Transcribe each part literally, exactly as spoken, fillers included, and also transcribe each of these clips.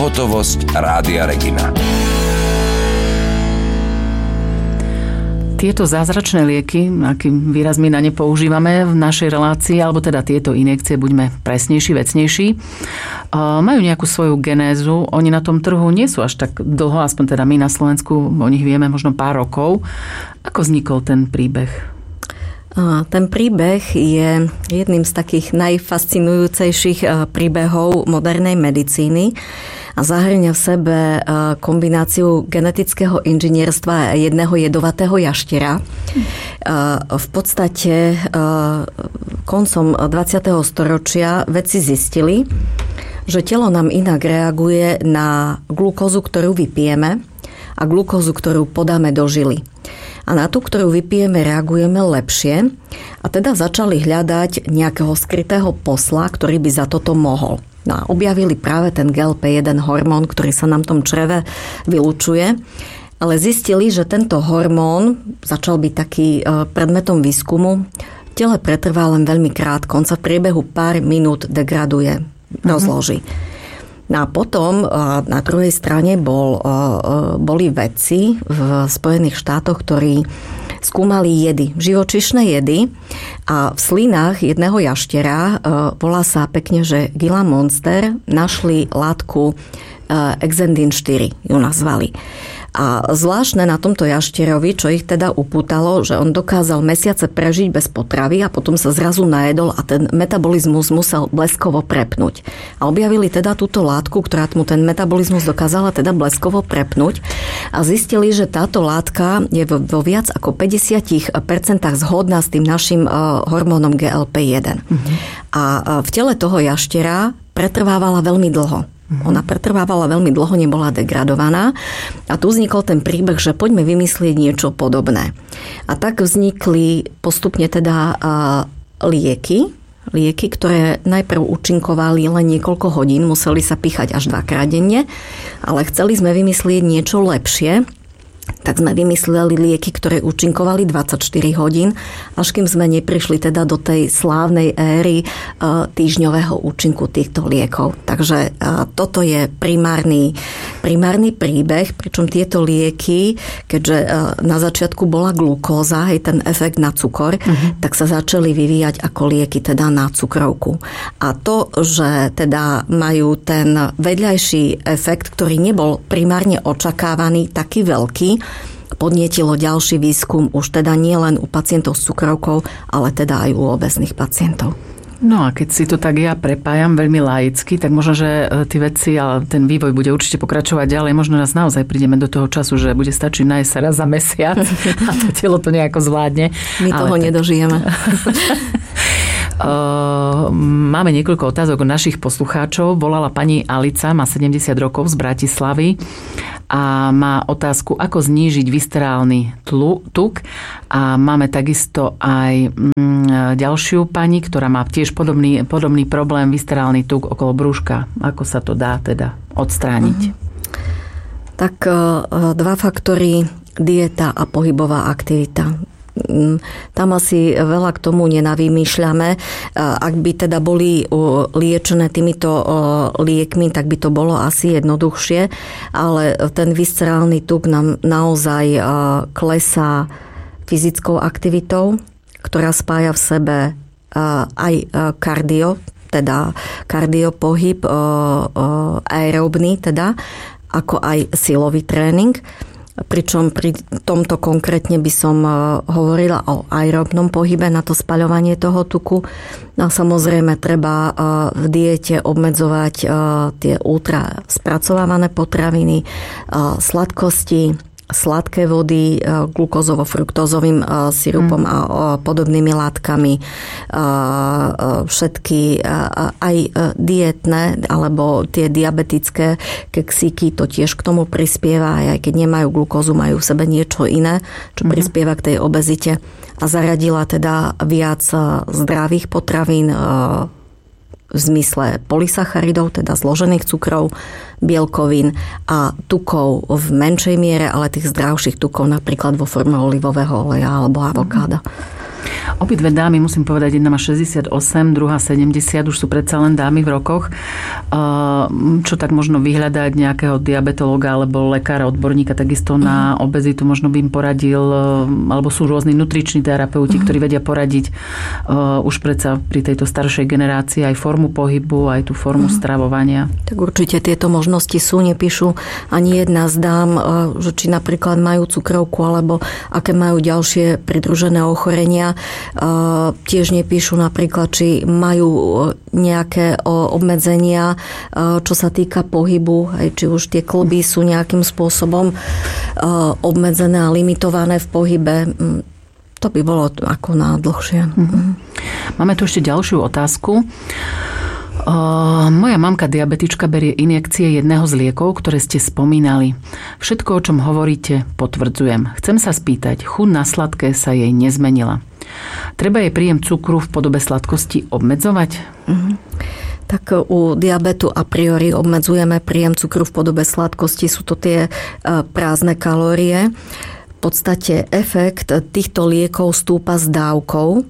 Pohotovosť Rádia Regina. Tieto zázračné lieky, akým výraz my na ne používame v našej relácii, alebo teda tieto injekcie, buďme presnejší, vecnejší, majú nejakú svoju genézu. Oni na tom trhu nie sú až tak dlho, aspoň teda my na Slovensku o nich vieme možno pár rokov. Ako vznikol ten príbeh? Ten príbeh je jedným z takých najfascinujúcejších príbehov modernej medicíny a zahŕňa v sebe kombináciu genetického inžinierstva a jedného jedovatého jaštera. V podstate koncom dvadsiateho storočia vedci zistili, že telo nám inak reaguje na glukózu, ktorú vypijeme, a glukózu, ktorú podáme do žily. A na tú, ktorú vypijeme, reagujeme lepšie. A teda začali hľadať nejakého skrytého posla, ktorý by za toto mohol. No a objavili práve ten gé el pé jeden hormón, ktorý sa nám v tom čreve vylučuje. Ale zistili, že tento hormón začal byť taký predmetom výskumu. V tele pretrvá len veľmi krátko. On sa v priebehu pár minút degraduje, rozloží. No a potom na druhej strane bol, boli vedci v Spojených štátoch, ktorí skúmali jedy, živočíšne jedy, a v slinách jedného jaštera, volá sa pekne, že Gila Monster, našli látku Exendin štyri, ju nazvali. A zvláštne na tomto jašterovi, čo ich teda upútalo, že on dokázal mesiace prežiť bez potravy a potom sa zrazu najedol a ten metabolizmus musel bleskovo prepnúť. A objavili teda túto látku, ktorá mu ten metabolizmus dokázala teda bleskovo prepnúť, a zistili, že táto látka je vo viac ako päťdesiat percent zhodná s tým našim hormónom gé el pé jeden. Mm-hmm. A v tele toho jaštera pretrvávala veľmi dlho. Ona pretrvávala veľmi dlho, nebola degradovaná. A tu vznikol ten príbeh, že poďme vymyslieť niečo podobné. A tak vznikli postupne teda lieky, lieky, ktoré najprv účinkovali len niekoľko hodín, museli sa píchať až dvakrát denne, ale chceli sme vymyslieť niečo lepšie. Tak sme vymysleli lieky, ktoré účinkovali dvadsaťštyri hodín, až kým sme neprišli teda do tej slávnej éry týždňového účinku týchto liekov. Takže toto je primárny, primárny príbeh, pričom tieto lieky, keďže na začiatku bola glukóza, hej, ten efekt na cukor, uh-huh. tak sa začali vyvíjať ako lieky teda na cukrovku. A to, že teda majú ten vedľajší efekt, ktorý nebol primárne očakávaný, taký veľký, podnietilo ďalší výskum už teda nie len u pacientov s cukrovkou, ale teda aj u obéznych pacientov. No a keď si to tak ja prepájam veľmi laicky, tak možno, že tí vedci, ale ten vývoj bude určite pokračovať ďalej. Možno nás naozaj prídeme do toho času, že bude stačiť nájsť sa raz za mesiac a to telo to nejako zvládne. My ale toho tak nedožijeme. Máme niekoľko otázok od našich poslucháčov. Volala pani Alica, má sedemdesiat rokov, z Bratislavy a má otázku, ako znížiť viscerálny tuk. A máme takisto aj ďalšiu pani, ktorá má tiež podobný, podobný problém, viscerálny tuk okolo brúška. Ako sa to dá teda odstrániť? Mhm. Tak dva faktory, dieta a pohybová aktivita. Tam asi veľa k tomu nenavymýšľame. Ak by teda boli liečené týmito liekmi, tak by to bolo asi jednoduchšie, ale ten viscerálny tuk nám naozaj klesá fyzickou aktivitou, ktorá spája v sebe aj kardio, teda kardiopohyb, aerobný, teda, ako aj silový tréning. Pričom pri tomto konkrétne by som hovorila o aerobnom pohybe na to spaľovanie toho tuku. A samozrejme treba v diete obmedzovať tie ultra spracovávané potraviny, sladkosti, sladké vody, glukózovo-fruktózovým sirupom a podobnými látkami, všetky aj dietné alebo tie diabetické keksíky, to tiež k tomu prispieva, aj keď nemajú glukózu, majú v sebe niečo iné, čo prispieva k tej obezite. A zaradila teda viac zdravých potravín v zmysle polysacharidov, teda zložených cukrov, bielkovín a tukov v menšej miere, ale tých zdravších tukov napríklad vo forme olivového oleja alebo avokáda. Obidve dámy, musím povedať, jedna má šesťdesiatosem, druhá sedemdesiat, už sú predsa len dámy v rokoch. Čo tak možno vyhľadať nejakého diabetológa alebo lekára, odborníka takisto uh-huh. na obezitu, možno by im poradil, alebo sú rôzni nutriční terapeuti, uh-huh. ktorí vedia poradiť už predsa pri tejto staršej generácii aj formu pohybu, aj tú formu uh-huh. stravovania. Tak určite tieto možnosti sú, nepíšu ani jedna z dám, že či napríklad majú cukrovku, alebo aké majú ďalšie pridružené ochorenia. Tiež nepíšu napríklad, či majú nejaké obmedzenia, čo sa týka pohybu, či už tie kĺby sú nejakým spôsobom obmedzené a limitované v pohybe. To by bolo ako na dlhšie. Mm-hmm. Máme tu ešte ďalšiu otázku. Moja mamka diabetička berie injekcie jedného z liekov, ktoré ste spomínali. Všetko, o čom hovoríte, potvrdzujem. Chcem sa spýtať, chuť na sladké sa jej nezmenila. Treba jej príjem cukru v podobe sladkosti obmedzovať? Mm-hmm. Tak u diabetu a priori obmedzujeme príjem cukru v podobe sladkosti. Sú to tie prázdne kalórie. V podstate efekt týchto liekov stúpa s dávkou.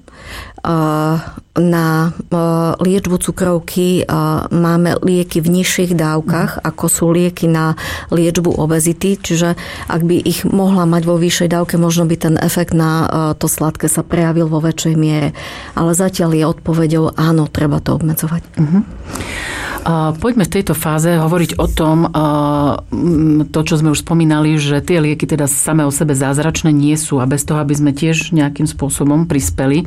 Na liečbu cukrovky máme lieky v nižších dávkach, ako sú lieky na liečbu obezity, čiže ak by ich mohla mať vo vyššej dávke, možno by ten efekt na to sladké sa prejavil vo väčšej miere. Ale zatiaľ je odpoveďou, áno, treba to obmedzovať. Uh-huh. Poďme v tejto fáze hovoriť o tom, to, čo sme už spomínali, že tie lieky teda samé o sebe zázračné nie sú a bez toho, aby sme tiež nejakým spôsobom prispeli,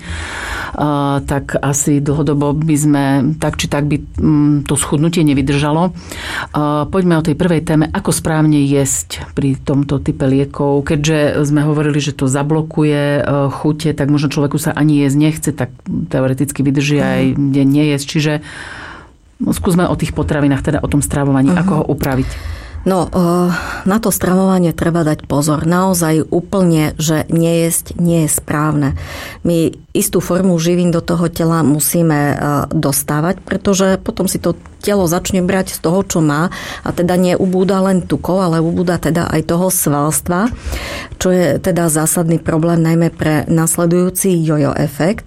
tak asi dlhodobo by sme, tak či tak by to schudnutie nevydržalo. Poďme o tej prvej téme, ako správne jesť pri tomto type liekov. Keďže sme hovorili, že to zablokuje chute, tak možno človeku sa ani jesť nechce, tak teoreticky vydrží aj deň nejesť. Čiže skúsme o tých potravinách, teda o tom stravovaní, uh-huh. ako ho upraviť. No, na to stravovanie treba dať pozor. Naozaj úplne, že nejesť nie je správne. My istú formu živín do toho tela musíme dostávať, pretože potom si to telo začne brať z toho, čo má a teda neubúda len tukov, ale ubúda teda aj toho svalstva, čo je teda zásadný problém najmä pre nasledujúci jojo efekt.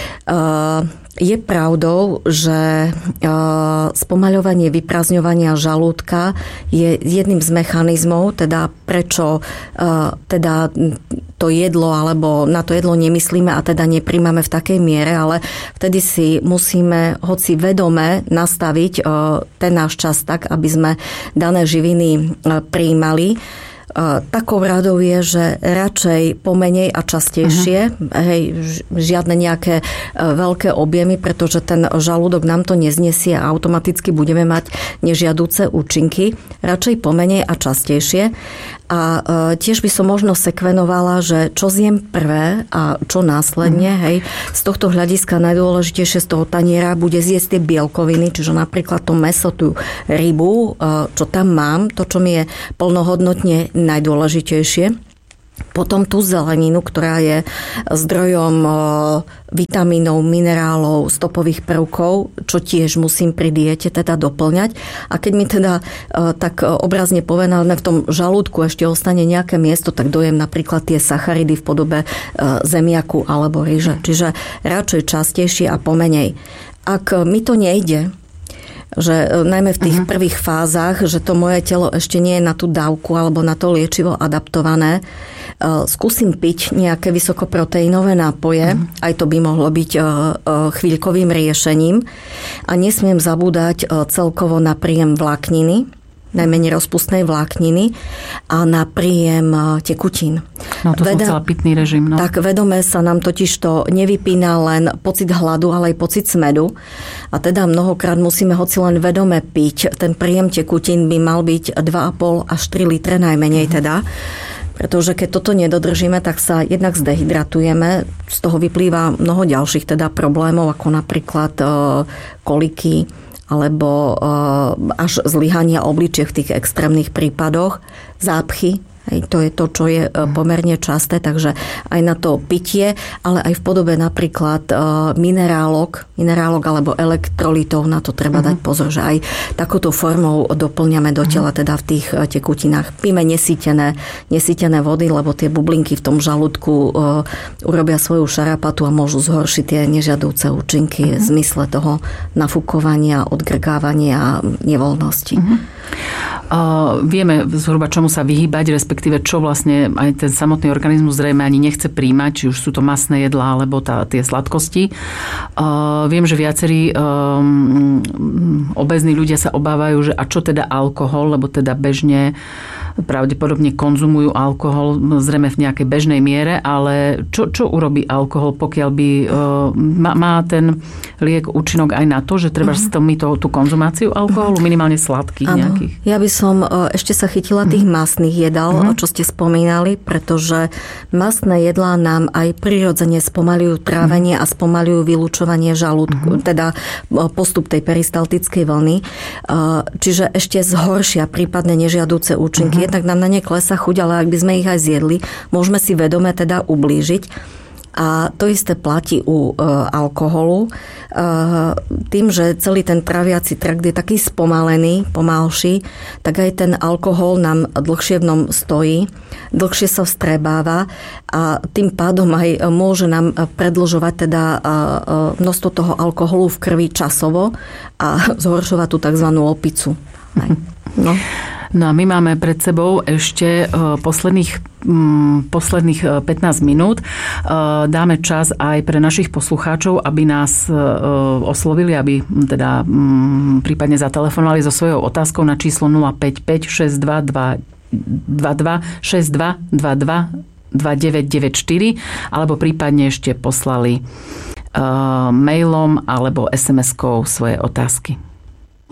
Je pravdou, že spomaľovanie vyprázdňovania žalúdka je jedným z mechanizmov, teda prečo teda to jedlo alebo na to jedlo nemyslíme a teda nepríjmame v takej miere, ale vtedy si musíme hoci vedome nastaviť ten náš čas tak, aby sme dané živiny prijímali. Takou radou je, že radšej pomenej a častejšie, uh-huh. hej, žiadne nejaké veľké objemy, pretože ten žalúdok nám to neznesie a automaticky budeme mať nežiaduce účinky. Radšej pomenej a častejšie. A tiež by som možno sekvenovala, že čo zjem prvé a čo následne. Mm. Hej. Z tohto hľadiska najdôležitejšie z toho taniera bude zjesť tie bielkoviny, čiže napríklad to mäso, tú rybu, čo tam mám, to, čo mi je plnohodnotne najdôležitejšie. Potom tú zeleninu, ktorá je zdrojom vitamínov, minerálov, stopových prvkov, čo tiež musím pri diete teda doplňať. A keď mi teda tak obrazne povedané v tom žalúdku ešte ostane nejaké miesto, tak dojem napríklad tie sacharidy v podobe zemiaku alebo ryže. Čiže radšej častejšie a pomenej. Ak mi to nejde, že najmä v tých uh-huh. prvých fázach, že to moje telo ešte nie je na tú dávku alebo na to liečivo adaptované, skúsim piť nejaké vysokoproteínové nápoje, uh-huh. aj to by mohlo byť chvíľkovým riešením a nesmiem zabúdať celkovo na príjem vlákniny, najmenej rozpustnej vlákniny a na príjem tekutín. No to Veda, som chcela pitný režim. No. Tak vedome sa nám totiž to nevypína len pocit hladu, ale aj pocit smädu. A teda mnohokrát musíme hoci len vedome piť. Ten príjem tekutín by mal byť dva a pol až tri litre najmenej uh-huh. teda. Pretože keď toto nedodržíme, tak sa jednak zdehydratujeme. Z toho vyplýva mnoho ďalších teda problémov, ako napríklad koliky, alebo až zlyhania obličiek v tých extrémnych prípadoch, zápchy, Hej, to je to, čo je pomerne časté, takže aj na to pitie, ale aj v podobe napríklad minerálok, minerálok alebo elektrolitov, na to treba uh-huh. dať pozor, že aj takouto formou doplňame do tela, teda v tých tekutinách. Píme nesýtené, nesýtené vody, lebo tie bublinky v tom žalúdku urobia svoju šarapatu a môžu zhoršiť tie nežiadúce účinky uh-huh. v zmysle toho nafúkovania, odgrgávania a nevoľnosti. Uh-huh. Uh, vieme zhruba, čomu sa vyhýbať, respektíve čo vlastne aj ten samotný organizmus zrejme ani nechce príjmať, či už sú to masné jedlá alebo tá, tie sladkosti. Uh, viem, že viacerí um, obézní ľudia sa obávajú, že a čo teda alkohol, lebo teda bežne pravdepodobne konzumujú alkohol zrejme v nejakej bežnej miere, ale čo, čo urobí alkohol, pokiaľ by uh, má, má ten liek účinok aj na to, že treba uh-huh. stlmiť tú, tú konzumáciu alkoholu, minimálne sladkých ano. nejakých? Ja by som ešte sa chytila tých uh-huh. masných jedál, uh-huh. čo ste spomínali, pretože masné jedlá nám aj prirodzene spomaľujú trávenie uh-huh. a spomaľujú vylučovanie žalúdku, uh-huh. teda postup tej peristaltickej vlny. Čiže ešte zhoršia prípadne nežiadúce účinky. Uh-huh. Jednak nám na ne klesá chuť, ale ak by sme ich aj zjedli, môžeme si vedome teda ublížiť. A to isté platí u e, alkoholu. E, tým, že celý ten traviaci trakt je taký spomalený, pomalší, tak aj ten alkohol nám dlhšie v ňom stojí, dlhšie sa vstrebáva a tým pádom aj môže nám predĺžovať teda e, množstvo toho alkoholu v krvi časovo a zhoršovať tú tzv. Opicu. No. No a my máme pred sebou ešte posledných, posledných pätnásť minút. Dáme čas aj pre našich poslucháčov, aby nás oslovili, aby teda prípadne zatelefonovali so svojou otázkou na číslo nula päť päť šesť dva dva dva šesť dva dva dva dva deväť deväť štyri alebo prípadne ešte poslali mailom alebo es em eskou svoje otázky.